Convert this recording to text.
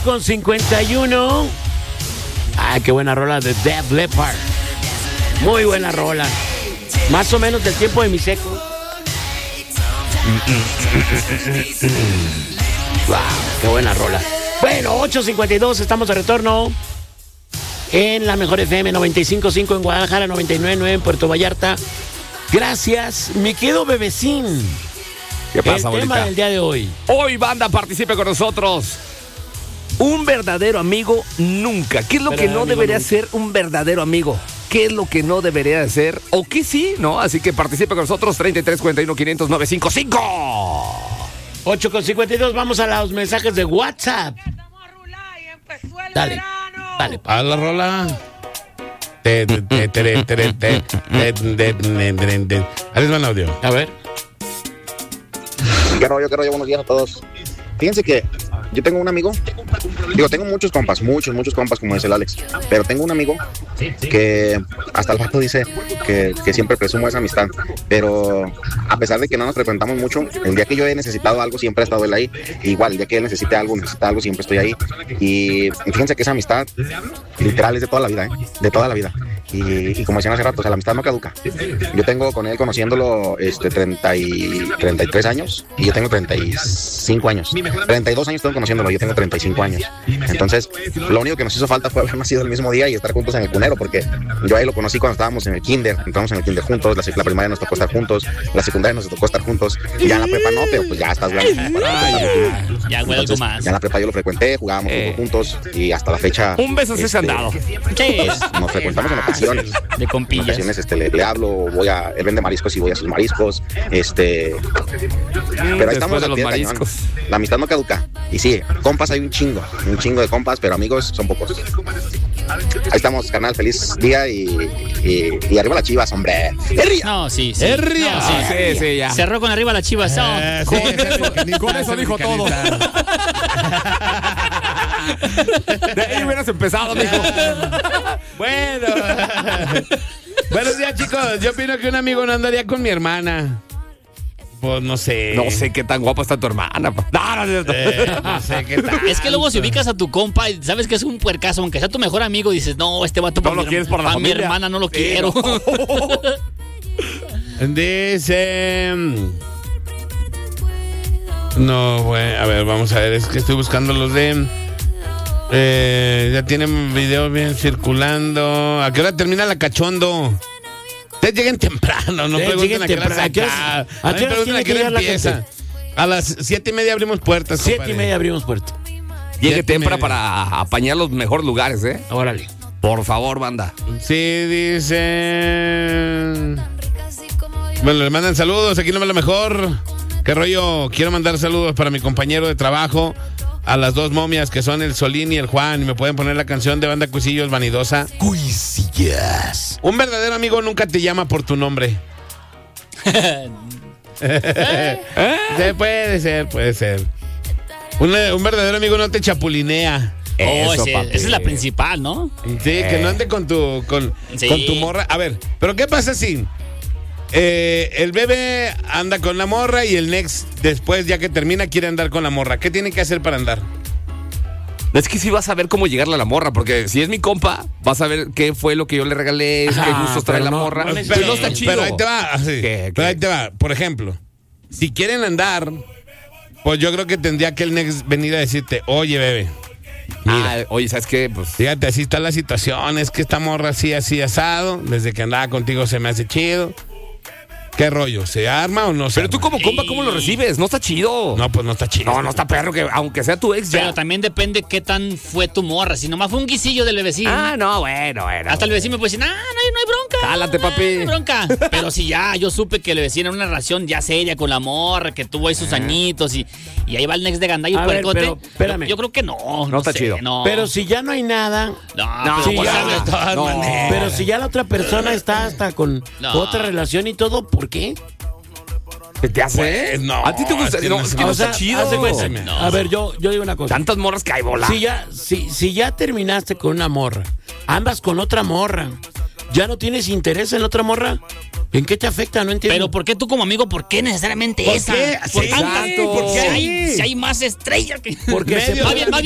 Con 51. Ay, qué buena rola de Def Leppard. Muy buena rola. Más o menos del tiempo de mi seco. Wow, qué buena rola. Bueno, 8:52, estamos de retorno en la mejor FM 95.5 en Guadalajara, 99.9 en Puerto Vallarta. Gracias, mi querido Bebecín. ¿Qué pasa, el tema del día de hoy? Hoy, banda, participe con nosotros. Un verdadero amigo nunca. ¿Qué es lo que no debería ser un verdadero amigo? ¿Qué es lo que no debería ser? ¿O qué sí? ¿No? Así que participe con nosotros. 3341-500-955. 8:52, vamos a los mensajes de WhatsApp. Dale, dale. A la rola. Ahí les va el audio. A ver. ¿Qué rollo? Buenos días a todos. Fíjense que yo tengo un amigo, tengo muchos compas, como dice el Alex, pero tengo un amigo que hasta el vato dice que siempre presumo esa amistad, pero a pesar de que no nos frecuentamos mucho, el día que yo he necesitado algo siempre ha estado él ahí. Igual, el día que él necesita algo, siempre estoy ahí. Y fíjense que esa amistad literal es de toda la vida, de toda la vida. Y como decían hace rato, o sea, la amistad no caduca. Yo tengo con él conociéndolo 33 años y yo tengo 35 años. 32 años tengo conociéndolo, yo tengo 35 años. Entonces, lo único que nos hizo falta fue haber nacido el mismo día y estar juntos en el cunero, porque yo ahí lo conocí cuando estábamos en el kinder, entramos en el kinder juntos, la primaria nos tocó estar juntos, la secundaria nos tocó estar juntos, y ya en la prepa no, pero pues ya estás grande. Ya güey, algo más. Ya en la prepa yo lo frecuenté, jugábamos juntos y hasta la fecha. Un beso se han dado. Nos frecuentamos en ocasiones. De compillas. En ocasiones le hablo, él vende mariscos y voy a sus mariscos. Pero ahí estamos de los mariscos. La amistad no caduca. Y sí, compas hay un chingo de compas, pero amigos son pocos. Ahí estamos, carnal, feliz día y arriba las Chivas, hombre. ¡Herria! No, sí. ¡Herria! No, Sí, ya. Cerró con arriba las Chivas. Con eso dijo todo. De ahí hubieras empezado, mijo. Bueno. Buenos días, chicos. Yo opino que un amigo no andaría con mi hermana. Pues no sé. No sé qué tan guapa está tu hermana. No sé qué tal. Es que luego si ubicas a tu compa y sabes que es un puercazo, aunque sea tu mejor amigo, dices, no, este vato No lo quieres por la familia. mi hermana no lo quiero. Dice. No, güey. A ver, vamos a ver. Es que estoy buscando los de. Ya tienen videos bien circulando. ¿A qué hora termina la cachondo? Ustedes lleguen temprano, no pregunten a qué hora se acaba. ¿A qué hora tiene que llegar la gente? A las 7:30 abrimos puertas. 7:30 abrimos puertas. Llegue temprano para apañar los mejores lugares, ¿eh? Órale. Por favor, banda. Sí, dicen. Bueno, le mandan saludos. Aquí no me lo mejor. ¿Qué rollo? Quiero mandar saludos para mi compañero de trabajo, a las dos momias que son el Solín y el Juan. Y me pueden poner la canción de Banda Cuisillos Vanidosa. Cuisillas. Un verdadero amigo nunca te llama por tu nombre. Sí, puede ser. Un verdadero amigo no te chapulinea. Eso, esa es la principal, ¿no? Sí, que no ande con tu morra. A ver, pero ¿qué pasa si el bebé anda con la morra y el next, después, ya que termina, quiere andar con la morra? ¿Qué tiene que hacer para andar? Es que sí vas a ver cómo llegarle a la morra, porque si es mi compa, vas a ver qué fue lo que yo le regalé, qué gustos trae la morra. Pero no está chido. Pero ahí te va, pero ahí te va. Por ejemplo, si quieren andar, pues yo creo que tendría que el next venir a decirte, oye, bebé, mira, oye, ¿sabes qué? Pues fíjate, así está la situación, es que esta morra así asado, desde que andaba contigo se me hace chido. ¿Qué rollo? ¿Se arma o no se Pero tú como compa, ¿cómo lo recibes? No está chido. No, pues no está chido. No está perro, que aunque sea tu ex ya. Pero también depende qué tan fue tu morra. Si nomás fue un guisillo del vecino. No, bueno. Hasta el vecino me puede decir, no hay bronca. Cálate, papi. No hay bronca. Pero si ya yo supe que el vecino era una relación ya seria con la morra, que tuvo ahí sus añitos y ahí va el next de gandalla y A ver, puercote. pero, espérame. Yo creo que no. No está chido. No. Pero si ya no hay nada. No, sí, pues, ya, ¿sabes? de todas maneras. Pero si ya la otra persona está hasta con otra relación y todo, ¿por qué? ¿Qué te hace? Pues, no. ¿A ti te gusta? No, es que no está chido. haz de cuenta. No. A ver, yo digo una cosa. Tantas morras que hay, bola. Si ya terminaste con una morra, andas con otra morra, ya no tienes interés en la otra morra, ¿en qué te afecta? No entiendo. Pero ¿por qué tú como amigo, por qué necesariamente ¿Por esa? qué? ¿Por Sí, tantas? exacto. Si hay más estrellas que... Porque más bien